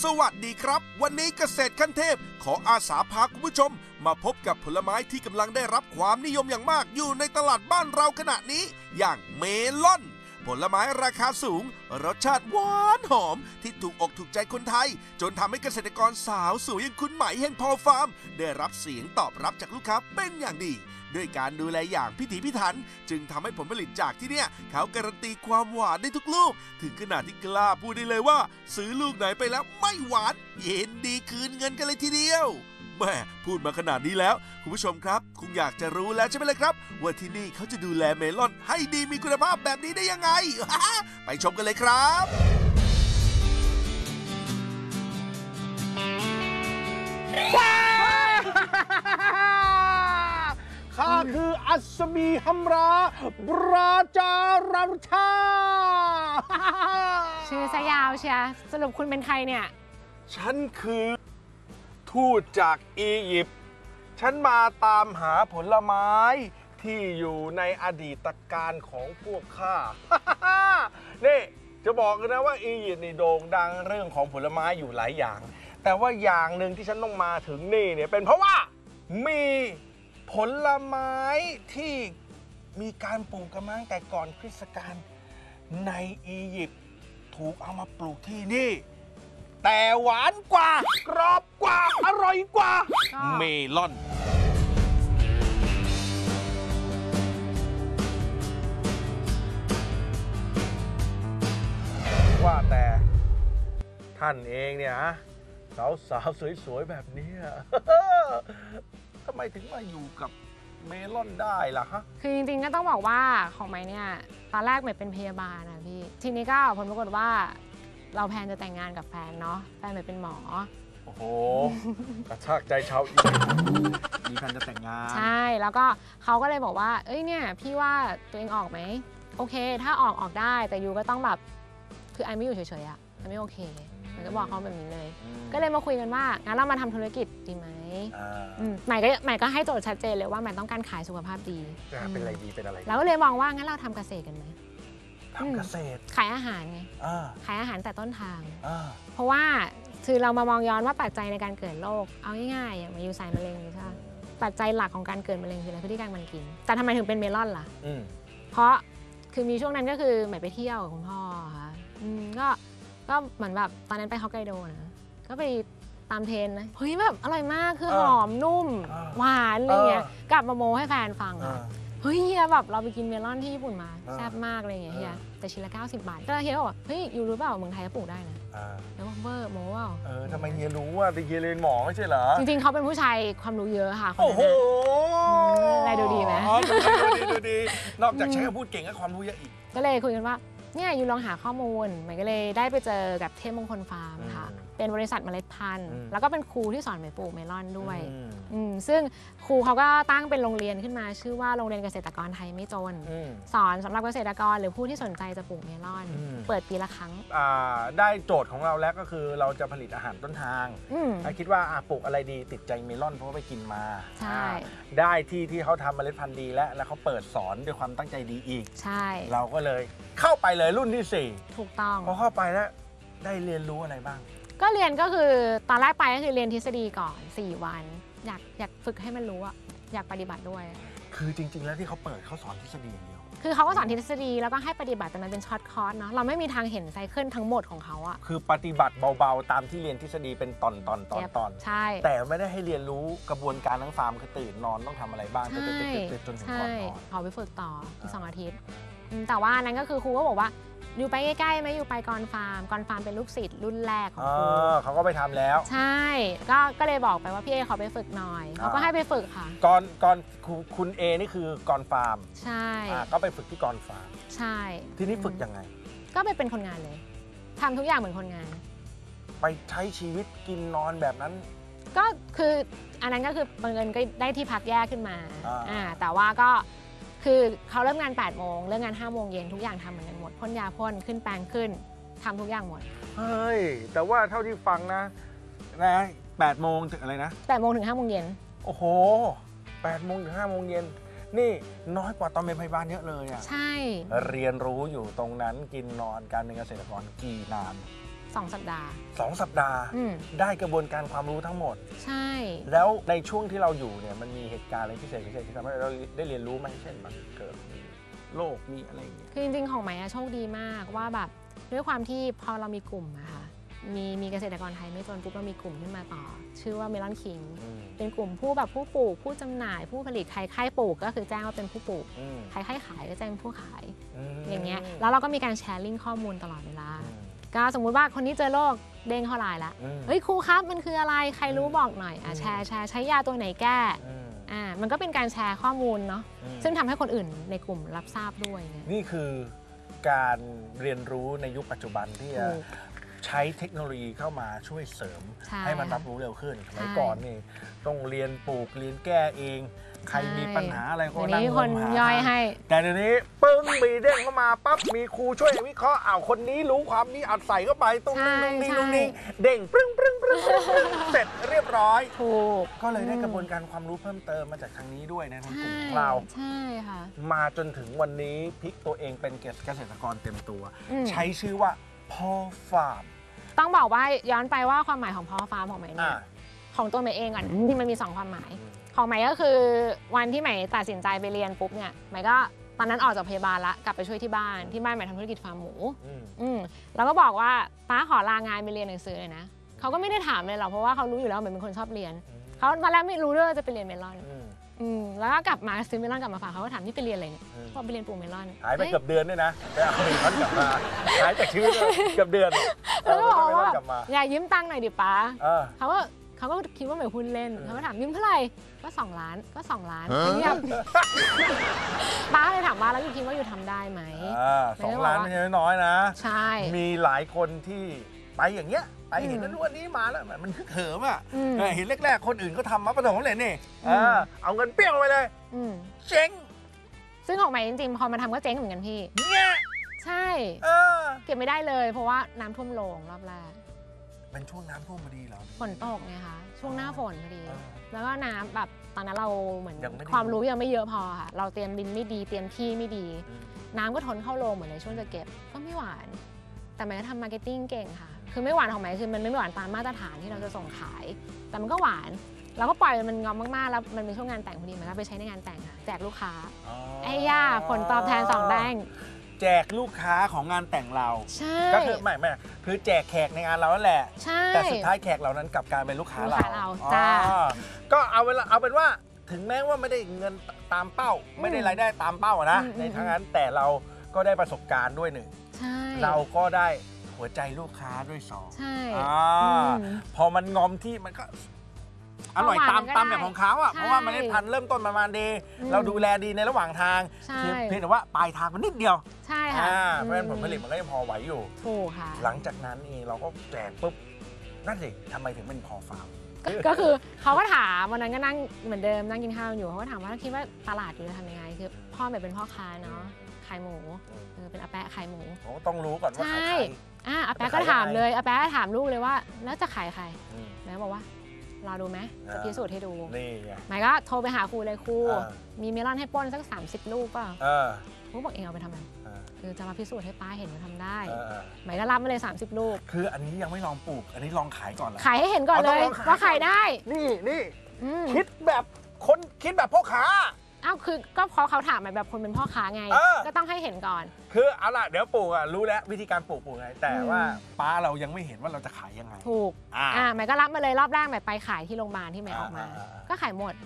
สวัสดีครับวันนี้เกษตรขั้นเทพขออาสาพาคุณผู้ชมมาพบกับผลไม้ที่กำลังได้รับความนิยมอย่างมากอยู่ในตลาดบ้านเราขณะนี้อย่างเมลอนผลไม้ราคาสูงรสชาติหวานหอมที่ถูกอกถูกใจคนไทยจนทำให้เกษตรกรสาวสวยอย่างคุณไหมแห่งพอฟาร์มได้รับเสียงตอบรับจากลูกค้าเป็นอย่างดีด้วยการดูแลอย่างพิถีพิถันจึงทำให้ผลผลิตจากที่เนี่ยเขาการันตีความหวานได้ทุกลูกถึงขนาดที่กล้าพูดได้เลยว่าซื้อลูกไหนไปแล้วไม่หวานเย็นดีคืนเงินกันเลยทีเดียวแม่พูดมาขนาดนี้แล้วคุณผู้ชมครับคงอยากจะรู้แล้วใช่ไหมล่ะครับว่าที่นี่เขาจะดูแลเมลอนให้ดีมีคุณภาพแบบนี้ได้ยังไง ไปชมกันเลยครับข้าคืออัศมีฮัมราบราจารังชาชื่อซะยาวเชียสรุปคุณเป็นใครเนี่ยฉันคือทูตจากอียิปต์ฉันมาตามหาผลไม้ที่อยู่ในอดีตการของพวกข้า นี่จะบอกเลยนะว่าอียิปต์นี่โด่งดังเรื่องของผลไม้อยู่หลายอย่างแต่ว่าอย่างหนึ่งที่ฉันต้องมาถึงนี่เนี่ยเป็นเพราะว่ามีผลไม้ที่มีการปลูกกันมาตั้งแต่ก่อนคริสต์กาลในอียิปต์ถูกเอามาปลูกที่นี่แต่หวานกว่ากรอบกว่าอร่อยกว่าเมลอนว่าแต่ท่านเองเนี่ยสาวๆสวยๆแบบนี้ ทำไมถึงมาอยู่กับเมลอนได้ล่ะฮะคือจริงๆก็ต้องบอกว่าของไม้เนี่ยตอนแรกใหม่เป็นพยาบาลนะพี่ทีนี้ก็ผลปรากฏว่าเราแพลนจะแต่งงานกับแฟนเนาะแฟนใหม่เป็นหมอโอ้โหกระชากใจชาวอียิปต์มีแฟนจะแต่งงานใช่แล้วก็เขาก็เลยบอกว่าเอ้ยเนี่ยพี่ว่าตัวเองออกไหมโอเคถ้าออกได้แต่ยูก็ต้องแบบคือไอไม่อยู่เฉยๆอะไอไม่โอเคมันก็บอกเขาแบบนี้เลยก็เลยมาคุยกันว่างั้นเรามาทำธุรกิจดีไหมใหม่ก็ให้โจทย์ชัดเจนเลยว่าใหม่ต้องการขายสุขภาพดีเป็นอะไรดีเป็นอะไรแล้วก็เลยมองว่างั้นเราทำเกษตรกันไหมทำเกษตรขายอาหารไงขายอาหารแต่ต้นทางเพราะว่าคือเรามามองย้อนว่าปัจจัยในการเกิดโรคเอาง่ายๆอย่างมาอยู่สายมะเร็งใช่ไหมปัจจัยหลักของการเกิดมะเร็งคืออะไรพฤติกรรมมันกินแต่ทำไมถึงเป็นเมลอนล่ะเพราะคือมีช่วงนั้นก็คือใหม่ไปเที่ยวกับคุณพ่อค่ะก็เหมือนแบบตอนนั้นไปฮอกไกโดนะก็ไปตามเทรนนะเฮ้ยแบบอร่อยมากคือหอมนุ่มหวานอะไรเงี้ยกลับมาโมให้แฟนฟังอะเฮ้ยเฮียแบบเราไปกินเมลอนที่ญี่ปุ่นมาแซ่บมากอะไรเงี้ยเฮียแต่ชิ้นละ90 บาทก็เฮียบอกเฮ้ยยูรู้เปล่าเมืองไทยก็ปลูกได้นะแล้วเวอร์โมว่าทำไมเฮียรู้อ่ะแต่เฮียเรียนหมอไม่ใช่เหรอจริงๆเขาเป็นผู้ชายความรู้เยอะค่ะโอ้โหอะไรดูดีไหมดูดีนอกจากใช้คำพูดเก่งก็ความรู้เยอะอีกก็เลยคุยกันว่าเนี่ยยูลองหาข้อมูลมันก็เลยได้ไปเจอกับเทพมงคลฟาร์มค่ะเป็นบริษัทเมล็ดพันธุ์แล้วก็เป็นครูที่สอนใหม่ปลูกเมลอนด้วยซึ่งครูเขาก็ตั้งเป็นโรงเรียนขึ้นมาชื่อว่าโรงเรียนเกษตรกรไทยไม่จนสอนสำหรับเกษตรกรหรือผู้ที่สนใจจะปลูกเมลอนเปิดปีละครั้งได้โจทย์ของเราแล้วก็คือเราจะผลิตอาหารต้นทางคิดว่าปลูกอะไรดีติดใจเมลอนเพราะว่าไปกินมาใช่ได้ที่เขาทำเมล็ดพันธุ์ดีแล้วเขาเปิดสอนด้วยความตั้งใจดีอีกใช่เราก็เลยเข้าไปเลยรุ่นที่4 ถูกต้องพอเข้าไปแล้วได้เรียนรู้อะไรบ้างก็เรียนก็คือตอนแรกไปก็คือเรียนทฤษฎีก่อน4 วันอยากฝึกให้มันรู้อะอยากปฏิบัติด้วยคือจริงๆแล้วที่เขาเปิดเขาสอนทฤษฎีอย่างเดียวคือเขาก็สอนทฤษฎีแล้วก็ให้ปฏิบัติแต่มันเป็นช็อตคอร์สเนาะเราไม่มีทางเห็นไซเคิลทั้งหมดของเขาอะคือปฏิบัติเบาๆตามที่เรียนทฤษฎีเป็นตอนใช่แต่ไม่ได้ให้เรียนรู้กระบวนการทั้งฟาร์มคือตื่นนอนต้องทำอะไรบ้างจนถึงก่อนนอนขอไปฝึกต่ออีก2 อาทิตย์แต่ว่านั้นก็คือครูก็บอกว่าอยู่ไปใกล้ๆไหมอยู่ไปกรฟาร์มเป็นลูกศิษย์รุ่นแรกของครูเขาก็ไปทำแล้วใช่ก็เลยบอกไปว่าพี่เอขอไปฝึกหน่อยเขาก็ให้ไปฝึกค่ะคุณเอนี่คือกรฟาร์มใช่ก็ไปฝึกที่กรฟาร์มใช่ทีนี้ฝึกยังไงก็ไปเป็นคนงานเลยทำทุกอย่างเหมือนคนงานไปใช้ชีวิตกินนอนแบบนั้นก็คืออันนั้นก็คือบังเอิญก็ได้ที่พักแยกขึ้นมาแต่ว่าก็คือเขาเริ่มงาน8 โมงเลิกงาน5 โมงเย็นทุกอย่างทำเหมือนกันหมดพ่นยาพ่นขึ้นแปลงขึ้นทำทุกอย่างหมดเฮ้ยแต่ว่าเท่าที่ฟังนะ8 โมงถึงอะไรนะ 8 โมงถึง5 โมงเย็นโอ้โห8 โมงถึง5 โมงเย็นนี่น้อยกว่าตอนเป็นพยาบาลเยอะเลยอ่ะใช่เรียนรู้อยู่ตรงนั้นกินนอนการเป็นเกษตรกรกี่นาน 2 สัปดาห์ 2 สัปดาห์ได้กระบวนการความรู้ทั้งหมดใช่แล้วในช่วงที่เราอยู่เนี่ยมันมีเหตุการณ์อะไรพิเศษที่ทำให้เราได้เรียนรู้ไหมเช่นมันเกิดมีโรคมีอะไรอย่างเงี้ยคือจริงๆของใหม่โชคดีมากว่าแบบด้วยความที่พอเรามีกลุ่มอะค่ะมีเกษตรกรไทยไม่จนปุ๊บเรามีกลุ่มขึ้นมาต่อชื่อว่าเมลอนคิงเป็นกลุ่มผู้ปลูกผู้จำหน่ายผู้ผลิตใครปลูกก็คือแจ้งว่าเป็นผู้ปลูกใครขายก็แจ้งผู้ขายอย่างเงี้ยแล้วเราก็มีการแชร์ลิงก์ข้อมูลตลอดเวลาก็สมมุติว่าคนนี้เจอโรคเด้งเข้าไลน์ละเฮ้ยครูครับมันคืออะไรใครรู้บอกหน่อยแชร์ใช้ยาตัวไหนแก้มันก็เป็นการแชร์ข้อมูลเนาะซึ่งทำให้คนอื่นในกลุ่มรับทราบด้วยนี่คือการเรียนรู้ในยุคปัจจุบันที่ใช้เทคโนโลยีเข้ามาช่วยเสริมให้มันรับรู้เร็วขึ้นสมัยก่อนนี่ต้องเรียนปลูกเรียนแก้เองใครมีปัญหาอะไรก็นั่งงมหาแต่เดี๋ยวนี้ปึ้งมีเด้งเข้ามาปั๊บมีครูช่วยวิเคราะห์คนนี้รู้ความนี้อัดใส่เข้าไปตรงนี้เด้งปึ้งเสร็จเรียบร้อยถูกก็เลยได้กระบวนการความรู้เพิ่มเติมมาจากทางนี้ด้วยในทางกลุ่มของเราใช่ค่ะมาจนถึงวันนี้พลิกตัวเองเป็นเกษตรกรเต็มตัวใช้ชื่อว่าพ่อฟาร์มต้องบอกว่าย้อนไปว่าความหมายของพ่อฟาร์มของใหม่เนี่ยของตัวใหม่เองก่อนที่มันมี2ความหมายของใหม่ก็คือวันที่ใหม่ตัดสินใจไปเรียนปุ๊บเนี่ยใหม่ก็ตอนนั้นออกจากพยาบาลละกลับไปช่วยที่บ้านใหม่ทำธุรกิจฟาร์มหมูแล้วก็บอกว่าป้าขอลางานไปเรียนหนังสือเลยนะเขาก็ไม่ได้ถามเลยหรอกเพราะว่าเขารู้อยู่แล้วใหม่เป็นคนชอบเรียนเขาตอนแรกไม่รู้ด้วยว่าจะไปเรียนเมลอนแล้วก็กลับมาซื้อเมลอนกลับมาฝากเขาก็ถามนี่ไปเรียนอะไรเนี่ยบอกไปเรียนปลูกเมลอนหายไปเกือบเดือนด้วยนะไปเอาเมลอนกลับมาหายจากชื่อเกือบเดือนแล้วก็บอกว่าอย่ายืมตังค์หน่อยดิป้าเขาก็คิดว่าเหมือนหุ้นเล่นเขาก็ถามยืมเท่าไหร่ก็2 ล้านเงียบป้าเลยถามว่าแล้วอยู่คิดว่าอยู่ทำได้ไหไหม 2 ล้านไม่ใช่น้อยนะใช่มีหลายคนที่ไปอย่างเงี้ยไปเห็นนั้นวันนี้มาแล้วมันคึกเหิมอ่ะเห็นแรกๆคนอื่นก็ทำมาประสบความสำเร็จนี่เอาเงินเปี้ยงไปเลยเจ๊งซึ่งของใหม่จริงๆพอมาทำก็เจ๊งเหมือนกันพี่เนี่ยใช่เก็บไม่ได้เลยเพราะว่าน้ำท่วมโรงรอบแรกเป็นช่วงน้ำท่วมพอดีเหรอฝนตกไงคะช่วงหน้าฝนพอดีแล้วก็น้ำแบบตอนนั้นเราเหมือนความรู้ยังไม่เยอะพอค่ะเราเตรียมดินไม่ดีเตรียมที่ไม่ดีน้ำก็ทนเข้าโรงเหมือนในช่วงจะเก็บก็ไม่หวานแต่มันก็ทำมาร์เก็ตติ้งเก่งค่ะคือไม่หวานของไหมคือมันไม่หวานตามมาตรฐานที่เราจะส่งขายแต่มันก็หวานเราก็ปล่อยมันงอมมากๆแล้วมันเป็นช่วงงานแต่งพอดีมันก็ไปใช้ในงานแต่งค่ะแจกลูกค้าไอ้ย่าผลตอบแทน2 แดงแจกลูกค้าของงานแต่งเราใช่ก็คือไม่คือแจกแขกในงานเรานั่นแหละใช่แต่สุดท้ายแขกเหล่านั้นกลับกลายเป็นลูกค้าเราจ้าก็เอาเป็นว่าถึงแม้ว่าไม่ได้เงินตามเป้าไม่ได้รายได้ตามเป้านะในทั้งนั้นแต่เราก็ได้ประสบการณ์ด้วย1เราก็ได้หัวใจลูกค้าด้วย2 ใช่พอมันงอมที่มันก็อร่อยตามแบบของเขาอ่ะเพราะว่ามันได้พันเริ่มต้นประมาณดีเราดูแลดีในระหว่างทางเพียงแต่ว่าปลายทางมันนิดเดียวใช่ค่ะเพราะฉะนั้นผลผลิตมันก็ยังพอไหวอยู่ถูกค่ะหลังจากนั้นเองเราก็แจกปุ๊บนั่นสิทำไมถึงเป็นพอฟาร์มก็คือเขาก็ถามวันนั้นก็นั่งเหมือนเดิมนั่งกินข้าวอยู่เขาก็ถามว่าคิดว่าตลาดอยู่จะทำยังไงคือพ่อแบบเป็นพ่อค้าเนาะขายหมูเป็นอาแปะขายหมูต้องรู้ก่อนว่าขายใครอาแปะก็ถามเลยอาแปะถามลูกเลยว่าแล้วจะขายใครแม่บอกว่ารอดูไหมจะพิสูจน์ให้ดูหมายก็โทรไปหาครูเลยครูมีเมลอนให้ป้นสัก30 ลูกป่ะครูบอกเองเอาไปทำไมคือจะมาพิสูจน์ให้ป้าเห็นว่าทำได้หมายก็รับมาเลย30 ลูกคืออันนี้ยังไม่ลองปลูกอันนี้ลองขายก่อนเหรอขายให้เห็นก่อนเลยว่าขายได้นี่คิดแบบคนคิดแบบพ่อค้าคือก็เพราะเขาถามแบบคนเป็นพ่อค้าไงก็ต้องให้เห็นก่อนคือเอาล่ะเดี๋ยวปลูกรู้แล้ววิธีการปลูกไงแต่ว่าป้าเรายังไม่เห็นว่าเราจะขายยังไงถูกหมายก็รับมาเลยรอบแรกหมายไปขายที่โรงพยาบาลที่หมายออกมาก็ขายหมด